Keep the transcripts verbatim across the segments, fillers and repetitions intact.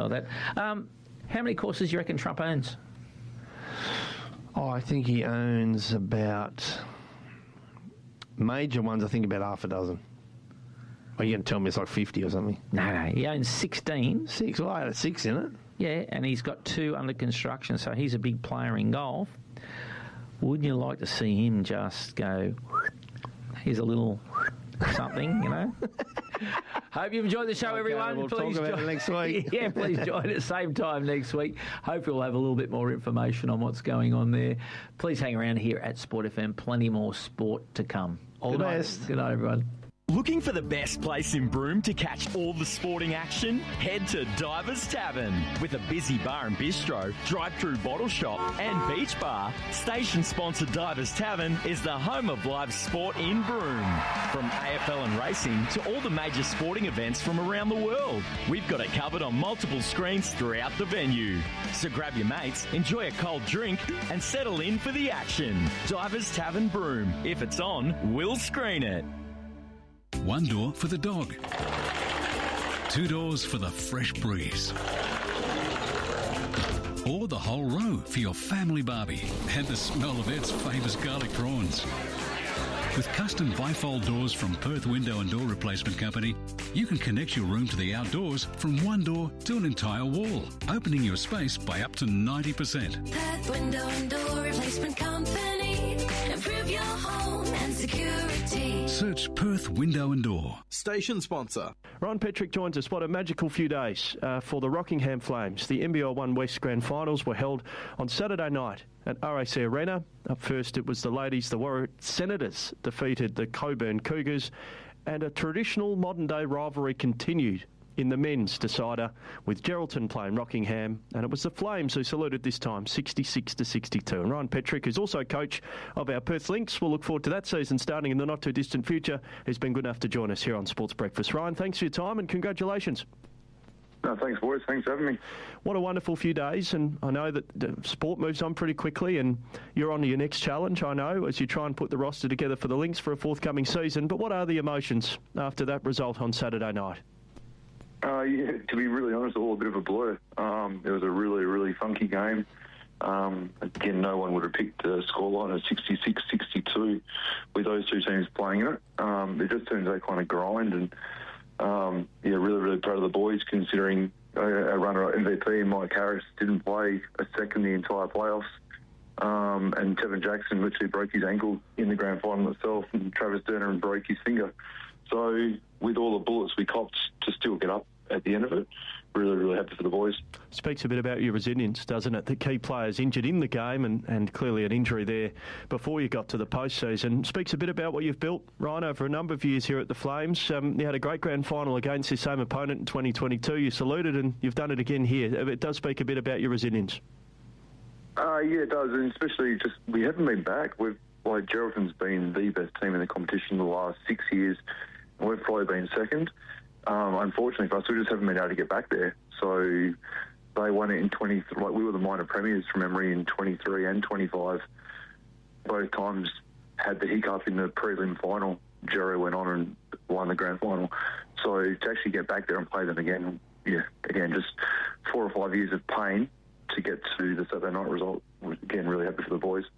like that. Um, how many courses do you reckon Trump owns? Oh, I think he owns about... Major ones, I think about half a dozen. Are you going to tell me it's like fifty or something? No, no, he owns sixteen. Six? Well, I had a six in it. Yeah, and he's got two under construction, so he's a big player in golf. Wouldn't you like to see him just go, here's a little something, you know? Hope you've enjoyed the show, okay, everyone. We'll please talk about join it next week. Yeah, please join at the same time next week. Hopefully we'll have a little bit more information on what's going on there. Please hang around here at Sport F M. Plenty more sport to come. All the night. best. Good night, everyone. Looking for the best place in Broome to catch all the sporting action? Head to Divers Tavern. With a busy bar and bistro, drive-through bottle shop and beach bar, station-sponsored Divers Tavern is the home of live sport in Broome. From A F L and racing to all the major sporting events from around the world, we've got it covered on multiple screens throughout the venue. So grab your mates, enjoy a cold drink and settle in for the action. Divers Tavern Broome. If it's on, we'll screen it. One door for the dog. Two doors for the fresh breeze. Or the whole row for your family barbie and the smell of Ed's famous garlic prawns. With custom bifold doors from Perth Window and Door Replacement Company, you can connect your room to the outdoors from one door to an entire wall, opening your space by up to ninety percent. Perth Window and Door Replacement Company. Improve your home and security. Search Perth Window and Door. Station sponsor. Ron Petrick joins us. What a magical few days uh, for the Rockingham Flames. The N B L One West Grand Finals were held on Saturday night at R A C Arena. Up first, it was the ladies. The Warwick Senators defeated the Coburn Cougars, and a traditional modern-day rivalry continued in the men's decider with Geraldton playing Rockingham, and it was the Flames who saluted this time, sixty-six to sixty-two. And Ryan Petrick, who's also coach of our Perth Lynx, we'll look forward to that season starting in the not-too-distant future, has been good enough to join us here on Sports Breakfast. Ryan, thanks for your time and congratulations. No, thanks, boys. Thanks for having me. What a wonderful few days, and I know that the sport moves on pretty quickly, and you're on to your next challenge, I know, as you try and put the roster together for the Lynx for a forthcoming season. But what are the emotions after that result on Saturday night? Uh, yeah, to be really honest, all a bit of a blur. Um, it was a really, really funky game. Um, again, no one would have picked the scoreline of sixty-six sixty-two with those two teams playing in it. Um, it just turns out kind of grind, and um, yeah, really, really proud of the boys considering uh, our runner-up M V P, Mike Harris, didn't play a second the entire playoffs. Um, and Tevin Jackson literally broke his ankle in the grand final itself, and Travis Turner broke his finger. So with all the bullets we copped to still get up at the end of it, really, really happy for the boys. Speaks a bit about your resilience, doesn't it? The key players injured in the game, and, and clearly an injury there before you got to the postseason. Speaks a bit about what you've built, Ryan, over a number of years here at the Flames. Um, you had a great grand final against this same opponent in twenty twenty-two. You saluted, and you've done it again here. It does speak a bit about your resilience. Uh, yeah, it does, and especially just we haven't been back. We've like Geraldton's been the best team in the competition the last six years, and we've probably been second. Um, unfortunately for us, we just haven't been able to get back there. So they won it in twenty. Like we were the minor premiers from memory in twenty-three and twenty-five. Both times had the hiccup in the prelim final. Jerry went on and won the grand final. So to actually get back there and play them again, yeah, again, just four or five years of pain to get to the Saturday night result. Again, really happy for the boys.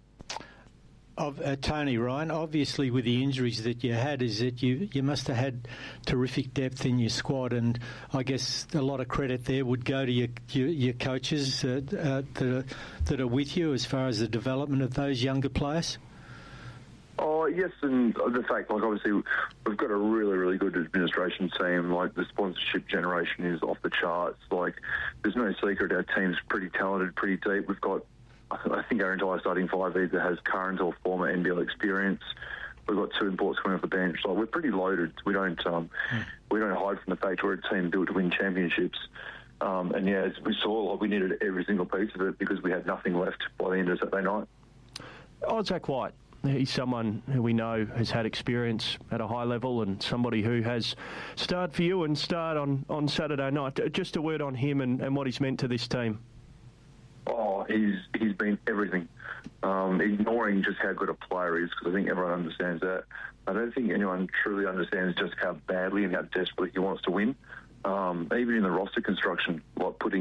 Of uh, Tony, Ryan, obviously with the injuries that you had, is that you, you must have had terrific depth in your squad, and I guess a lot of credit there would go to your your, your coaches uh, uh, that are, that are with you as far as the development of those younger players. Oh, yes, and the fact, like, obviously, we've got a really, really good administration team. Like, the sponsorship generation is off the charts. Like, there's no secret our team's pretty talented, pretty deep. We've got, I think our entire starting five either has current or former N B L experience. We've got two imports coming off the bench. Like, we're pretty loaded. We don't um, mm. we don't hide from the fact we're a team built to win championships. Um, and, yeah, as we saw, like, we needed every single piece of it because we had nothing left by the end of Saturday night. Oh, Zach White. He's someone who we know has had experience at a high level, and somebody who has starred for you and starred on, on Saturday night. Just a word on him and, and what he's meant to this team. Oh, he's he's been everything. Um, ignoring just how good a player he is, because I think everyone understands that. I don't think anyone truly understands just how badly and how desperately he wants to win. Um, even in the roster construction, like putting